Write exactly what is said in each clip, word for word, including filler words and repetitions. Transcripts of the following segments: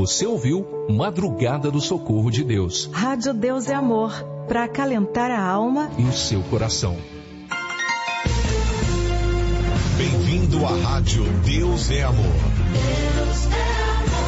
Você ouviu Madrugada do Socorro de Deus. Rádio Deus é Amor, para acalentar a alma e o seu coração. Bem-vindo à Rádio Deus é Amor. Deus é amor.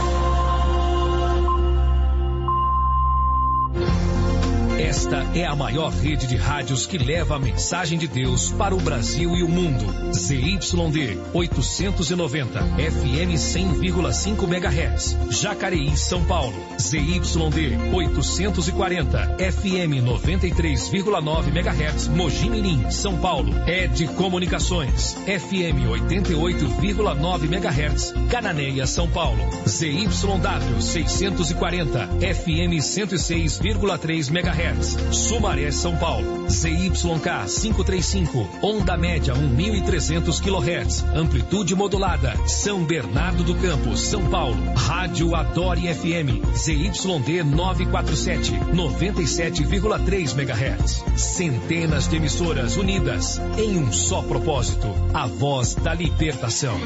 Esta é a maior rede de rádios que leva a mensagem de Deus para o Brasil e o mundo. Z Y D oitocentos e noventa, F M cem vírgula cinco megahertz. Jacareí, São Paulo. Z Y D oitocentos e quarenta, F M noventa e três vírgula nove megahertz. Mogi Mirim, São Paulo. Ed Comunicações, F M oitenta e oito vírgula nove megahertz. Cananéia, São Paulo. Z Y W seiscentos e quarenta, F M cento e seis vírgula três megahertz. Sumaré, São Paulo. Z Y K quinhentos e trinta e cinco, onda média mil e trezentos quilohertz, amplitude modulada. São Bernardo do Campo, São Paulo. Rádio Adore F M, Z Y D novecentos e quarenta e sete, noventa e sete vírgula três megahertz. Centenas de emissoras unidas em um só propósito: a voz da libertação.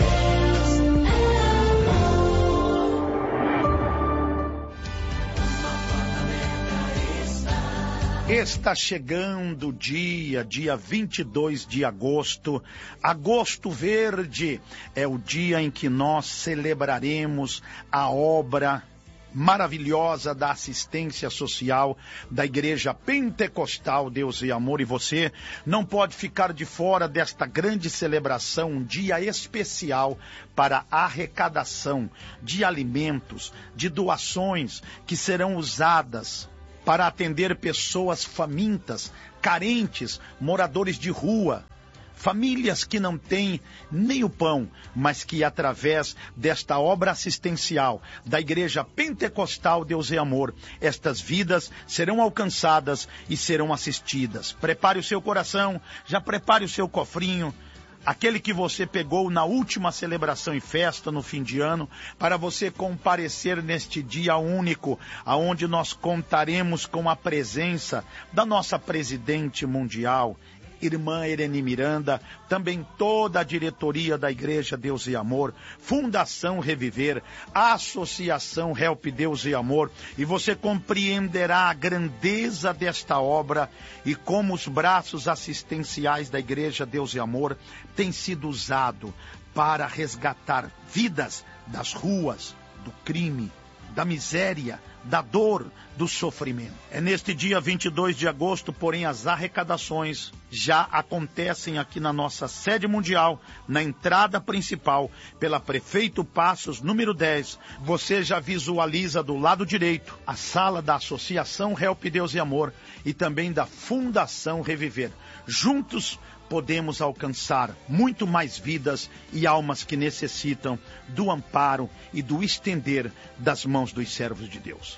Está chegando o dia, dia vinte e dois de agosto, agosto verde, é o dia em que nós celebraremos a obra maravilhosa da assistência social da Igreja Pentecostal Deus e Amor, e você não pode ficar de fora desta grande celebração, um dia especial para arrecadação de alimentos, de doações que serão usadas para atender pessoas famintas, carentes, moradores de rua, famílias que não têm nem o pão, mas que através desta obra assistencial da Igreja Pentecostal Deus e Amor, estas vidas serão alcançadas e serão assistidas. Prepare o seu coração, já prepare o seu cofrinho, aquele que você pegou na última celebração e festa no fim de ano, para você comparecer neste dia único, aonde nós contaremos com a presença da nossa presidente mundial, irmã Irene Miranda, também toda a diretoria da Igreja Deus e Amor, Fundação Reviver, Associação Help Deus e Amor, e você compreenderá a grandeza desta obra e como os braços assistenciais da Igreja Deus e Amor têm sido usados para resgatar vidas das ruas, do crime, da miséria, da dor, do sofrimento. É neste dia vinte e dois de agosto, porém, as arrecadações já acontecem aqui na nossa sede mundial, na entrada principal, pela Prefeito Passos, número dez. Você já visualiza do lado direito a sala da Associação Help Deus e Amor e também da Fundação Reviver. Juntos podemos alcançar muito mais vidas e almas que necessitam do amparo e do estender das mãos dos servos de Deus.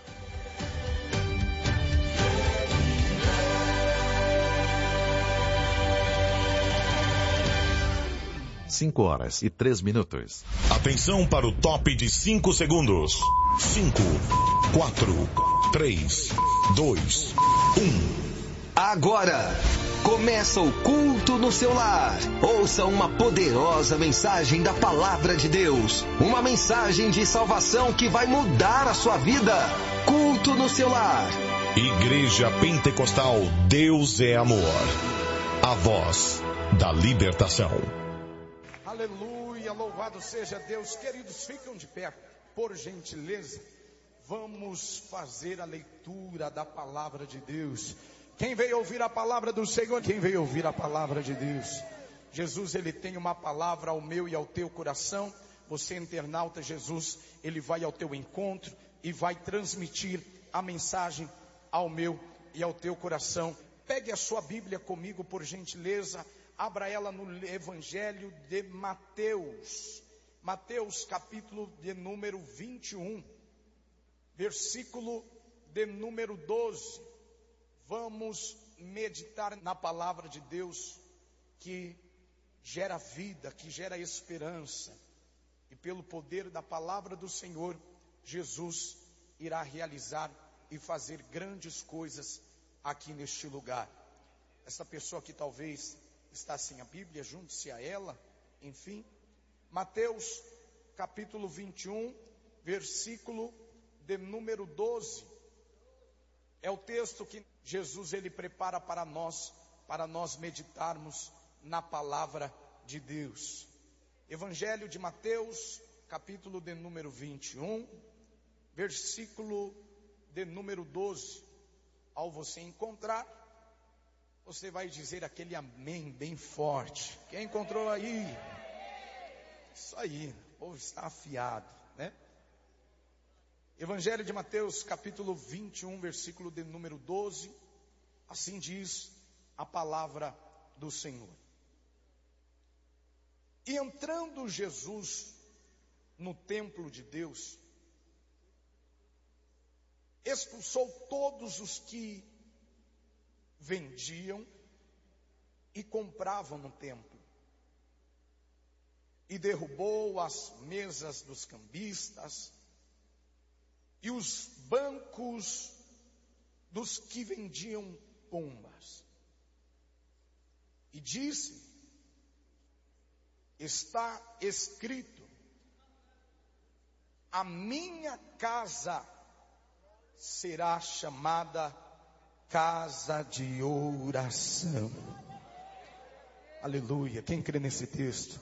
Cinco horas e três minutos. Atenção para o top de cinco segundos. Cinco, quatro, três, dois, um. Agora começa o culto no seu lar. Ouça uma poderosa mensagem da Palavra de Deus. Uma mensagem de salvação que vai mudar a sua vida. Culto no seu lar. Igreja Pentecostal Deus é Amor. A voz da libertação. Aleluia, louvado seja Deus. Queridos, ficam de pé, por gentileza. Vamos fazer a leitura da Palavra de Deus. Quem veio ouvir a palavra do Senhor? Quem veio ouvir a palavra de Deus? Jesus, ele tem uma palavra ao meu e ao teu coração. Você, internauta, Jesus, ele vai ao teu encontro e vai transmitir a mensagem ao meu e ao teu coração. Pegue a sua Bíblia comigo, por gentileza. Abra ela no Evangelho de Mateus. Mateus, capítulo de número vinte e um, versículo de número doze. Vamos meditar na palavra de Deus que gera vida, que gera esperança. E pelo poder da palavra do Senhor, Jesus irá realizar e fazer grandes coisas aqui neste lugar. Essa pessoa que talvez está sem a Bíblia, junte-se a ela. Enfim, Mateus capítulo vinte e um, versículo de número doze, é o texto que Jesus ele prepara para nós, para nós meditarmos na palavra de Deus. Evangelho de Mateus, capítulo de número vinte e um, versículo de número doze. Ao você encontrar, você vai dizer aquele amém bem forte. Quem encontrou aí? Isso aí, o povo está afiado, né? Evangelho de Mateus, capítulo vinte e um, versículo de número doze. Assim diz a palavra do Senhor. E entrando Jesus no templo de Deus, expulsou todos os que vendiam e compravam no templo, e derrubou as mesas dos cambistas e os bancos dos que vendiam pombas, e disse: está escrito, a minha casa será chamada casa de oração. Aleluia, quem crê nesse texto?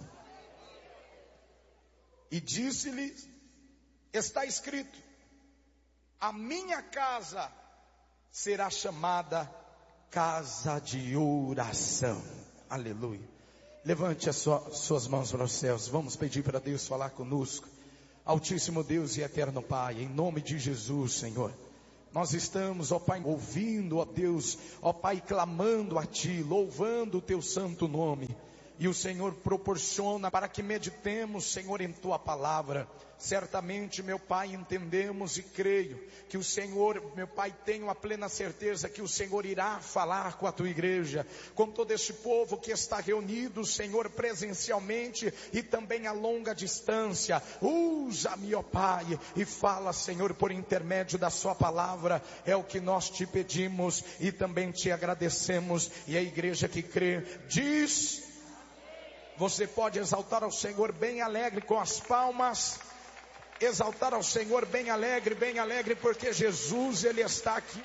E disse-lhe, está escrito, a minha casa será chamada casa de oração. Aleluia. Levante as sua, suas mãos para os céus. Vamos pedir para Deus falar conosco. Altíssimo Deus e eterno Pai, em nome de Jesus, Senhor, nós estamos, ó Pai, ouvindo, ó Deus, ó Pai, clamando a Ti, louvando o Teu santo nome. E o Senhor proporciona para que meditemos, Senhor, em Tua palavra. Certamente, meu Pai, entendemos e creio que o Senhor, meu Pai, tenho a plena certeza que o Senhor irá falar com a Tua igreja, com todo este povo que está reunido, Senhor, presencialmente e também a longa distância. Usa-me, ó Pai, e fala, Senhor, por intermédio da Sua palavra. É o que nós Te pedimos e também Te agradecemos. E a igreja que crê diz... Você pode exaltar ao Senhor bem alegre com as palmas. Exaltar ao Senhor bem alegre, bem alegre, porque Jesus, Ele está aqui.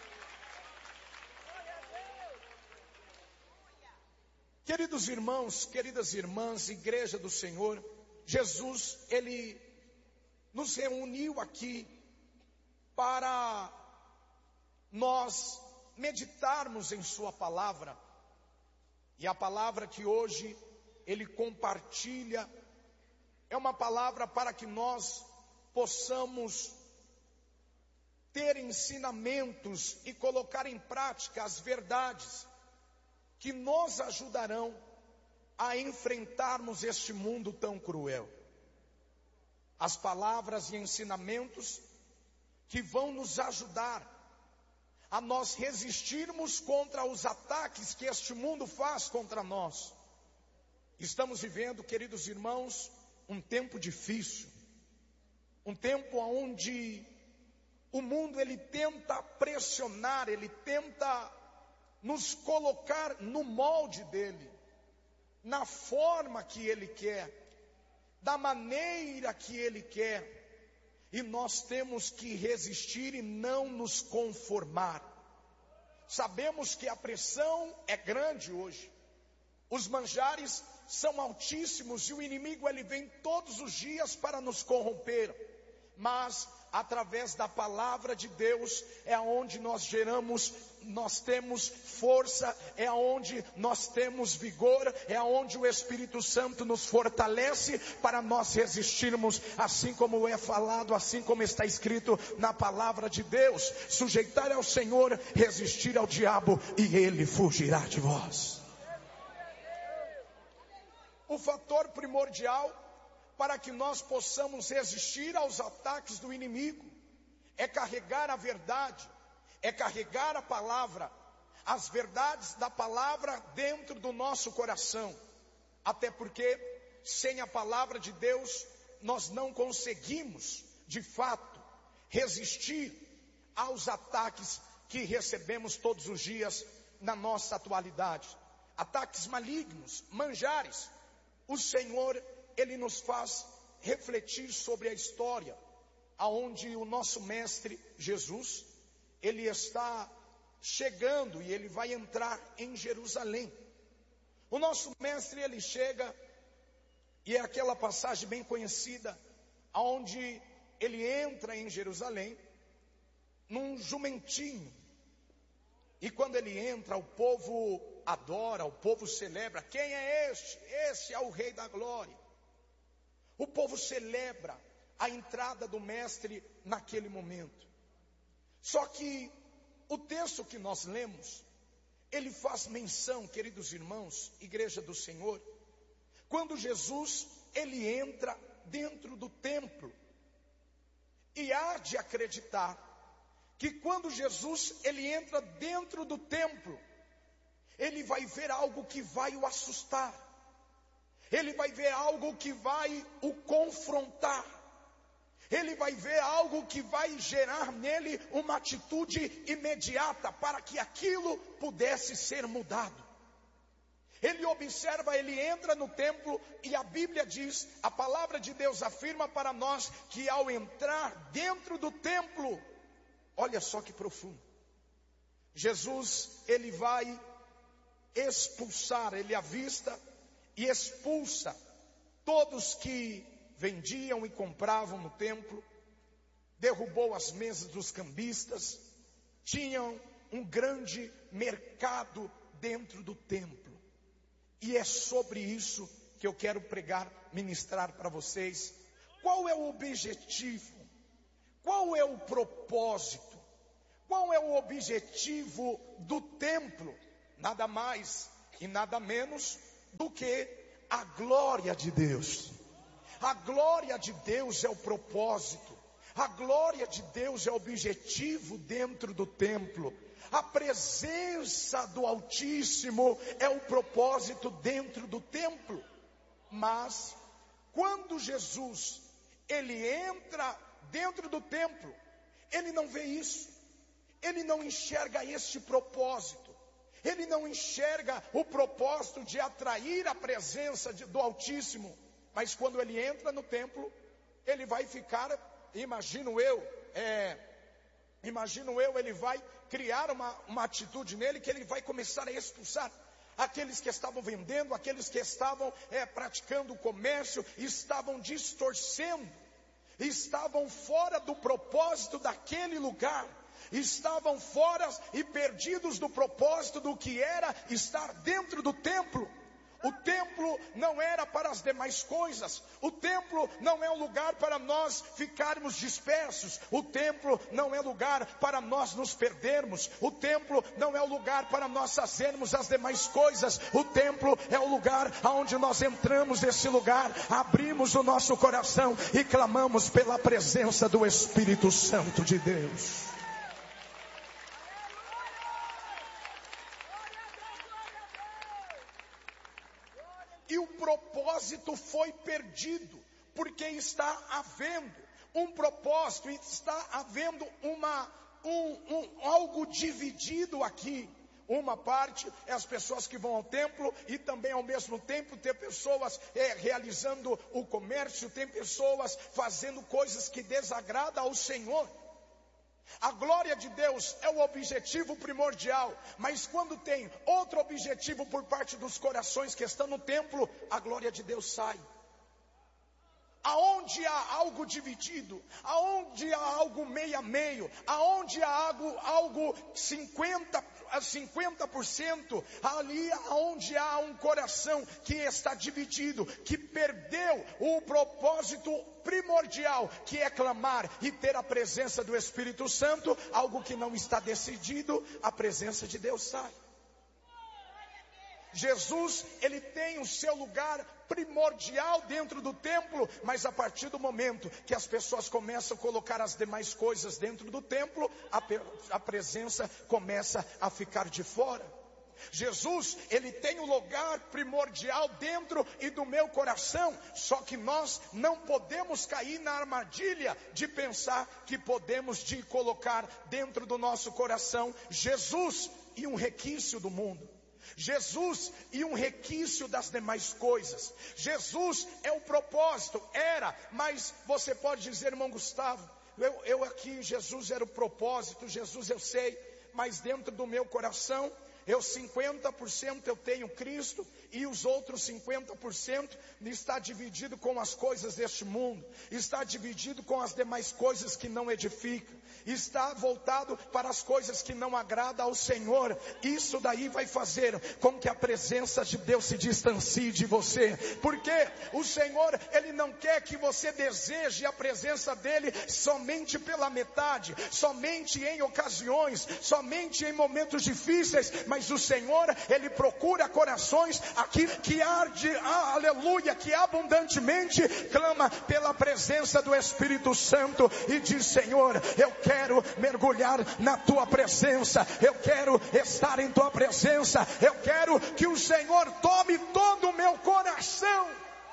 Queridos irmãos, queridas irmãs, igreja do Senhor, Jesus, Ele nos reuniu aqui para nós meditarmos em Sua palavra. E a palavra que hoje Ele compartilha, é uma palavra para que nós possamos ter ensinamentos e colocar em prática as verdades que nos ajudarão a enfrentarmos este mundo tão cruel. As palavras e ensinamentos que vão nos ajudar a nós resistirmos contra os ataques que este mundo faz contra nós. Estamos vivendo, queridos irmãos, um tempo difícil, um tempo onde o mundo ele tenta pressionar, ele tenta nos colocar no molde dele, na forma que ele quer, da maneira que ele quer, e nós temos que resistir e não nos conformar. Sabemos que a pressão é grande hoje, os manjares são altíssimos e o inimigo ele vem todos os dias para nos corromper, mas através da palavra de Deus é onde nós geramos, nós temos força, é onde nós temos vigor, é onde o Espírito Santo nos fortalece para nós resistirmos, assim como é falado, assim como está escrito na palavra de Deus: sujeitar ao Senhor, resistir ao diabo e ele fugirá de vós. O fator primordial para que nós possamos resistir aos ataques do inimigo é carregar a verdade, é carregar a palavra, as verdades da palavra dentro do nosso coração. Até porque sem a palavra de Deus nós não conseguimos, de fato, resistir aos ataques que recebemos todos os dias na nossa atualidade. Ataques malignos, manjares. O Senhor, Ele nos faz refletir sobre a história. aonde o nosso mestre Jesus, ele está chegando e ele vai entrar em Jerusalém. O nosso mestre, ele chega, e é aquela passagem bem conhecida, aonde ele entra em Jerusalém, num jumentinho. E quando ele entra, o povo adora, o povo celebra. Quem é este? Esse é o Rei da Glória. O povo celebra a entrada do mestre naquele momento. Só que o texto que nós lemos, ele faz menção, queridos irmãos, igreja do Senhor, quando Jesus, ele entra dentro do templo. E há de acreditar que quando Jesus, ele entra dentro do templo, ele vai ver algo que vai o assustar. Ele vai ver algo que vai o confrontar. Ele vai ver algo que vai gerar nele uma atitude imediata para que aquilo pudesse ser mudado. Ele observa, ele entra no templo e a Bíblia diz, a palavra de Deus afirma para nós que ao entrar dentro do templo, olha só que profundo, Jesus, ele vai expulsar, ele avista e expulsa todos que vendiam e compravam no templo, derrubou as mesas dos cambistas, tinham um grande mercado dentro do templo. E é sobre isso que eu quero pregar, ministrar para vocês. Qual é o objetivo? Qual é o propósito? Qual é o objetivo do templo? Nada mais e nada menos do que a glória de Deus. A glória de Deus é o propósito. A glória de Deus é o objetivo dentro do templo. A presença do Altíssimo é o propósito dentro do templo. Mas quando Jesus, ele entra dentro do templo, ele não vê isso. Ele não enxerga esse propósito. Ele não enxerga o propósito de atrair a presença de, do Altíssimo. Mas quando ele entra no templo, ele vai ficar, imagino eu, é, imagino eu, ele vai criar uma, uma atitude nele que ele vai começar a expulsar aqueles que estavam vendendo, aqueles que estavam é, praticando o comércio, estavam distorcendo, estavam fora do propósito daquele lugar. Estavam fora e perdidos do propósito do que era estar dentro do templo. O templo não era para as demais coisas. O templo não é um lugar para nós ficarmos dispersos. O templo não é lugar para nós nos perdermos. O templo não é o lugar para nós fazermos as demais coisas. O templo é o lugar onde nós entramos nesse lugar, abrimos o nosso coração e clamamos pela presença do Espírito Santo de Deus. E o propósito foi perdido, porque está havendo um propósito, está havendo uma, um, um, algo dividido aqui. Uma parte é as pessoas que vão ao templo e também ao mesmo tempo tem pessoas é, realizando o comércio, tem pessoas fazendo coisas que desagradam ao Senhor. A glória de Deus é o objetivo primordial, mas quando tem outro objetivo por parte dos corações que estão no templo, a glória de Deus sai. Aonde há algo dividido, aonde há algo meio a meio, aonde há algo, algo cinquenta por cento, ali aonde há um coração que está dividido, que perdeu o propósito primordial, que é clamar e ter a presença do Espírito Santo, algo que não está decidido, a presença de Deus sai. Jesus, ele tem o seu lugar primordial dentro do templo, mas a partir do momento que as pessoas começam a colocar as demais coisas dentro do templo, a, a presença começa a ficar de fora. Jesus, ele tem o lugar primordial dentro e do meu coração, só que nós não podemos cair na armadilha de pensar que podemos de colocar dentro do nosso coração Jesus e um requisito do mundo. Jesus e um requisito das demais coisas. Jesus é o propósito, era, mas você pode dizer, irmão Gustavo, eu, eu aqui, Jesus era o propósito, Jesus eu sei, mas dentro do meu coração, eu cinquenta por cento eu tenho Cristo e os outros cinquenta por cento está dividido com as coisas deste mundo, está dividido com as demais coisas que não edificam, está voltado para as coisas que não agradam ao Senhor. Isso daí vai fazer com que a presença de Deus se distancie de você, porque o Senhor, Ele não quer que você deseje a presença dEle somente pela metade, somente em ocasiões, somente em momentos difíceis, mas Mas o Senhor, Ele procura corações aqui que arde, ah, aleluia, que abundantemente clama pela presença do Espírito Santo e diz: Senhor, eu quero mergulhar na Tua presença, eu quero estar em Tua presença, eu quero que o Senhor tome todo o meu coração.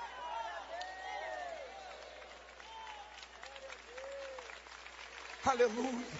Aleluia.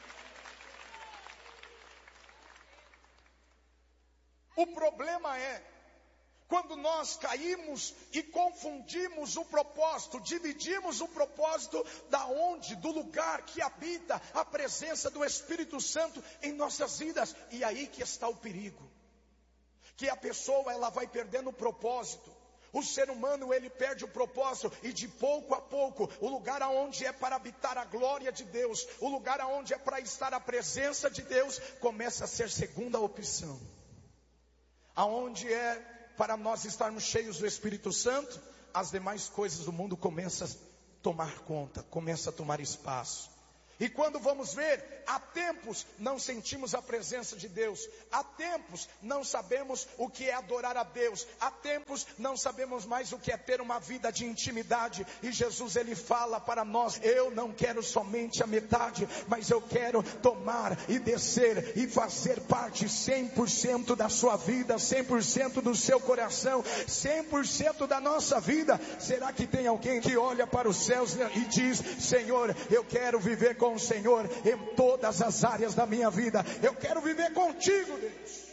O problema é quando nós caímos e confundimos o propósito, dividimos o propósito da onde, do lugar que habita a presença do Espírito Santo em nossas vidas. E aí que está o perigo, que a pessoa ela vai perdendo o propósito. O ser humano ele perde o propósito e de pouco a pouco o lugar aonde é para habitar a glória de Deus, o lugar aonde é para estar a presença de Deus, começa a ser segunda opção. Aonde é para nós estarmos cheios do Espírito Santo, as demais coisas do mundo começam a tomar conta, começam a tomar espaço. E quando vamos ver, há tempos não sentimos a presença de Deus, há tempos não sabemos o que é adorar a Deus, há tempos não sabemos mais o que é ter uma vida de intimidade. E Jesus ele fala para nós: eu não quero somente a metade, mas eu quero tomar e descer e fazer parte cem por cento da sua vida, cem por cento do seu coração, cem por cento da nossa vida. Será que tem alguém que olha para os céus e diz: Senhor, eu quero viver com com o Senhor em todas as áreas da minha vida, eu quero viver contigo, Deus?